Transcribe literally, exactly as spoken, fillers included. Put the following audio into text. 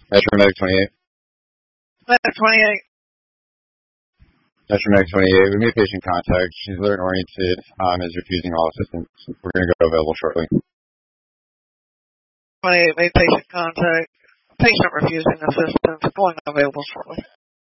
Metro Medic twenty-eight. Medic twenty-eight. Metro Medic twenty-eight. We made patient contact. She's alert oriented. Um, is refusing all assistance. We're going to go available shortly. twenty-eight made patient contact. Patient refusing assistance. Going available shortly.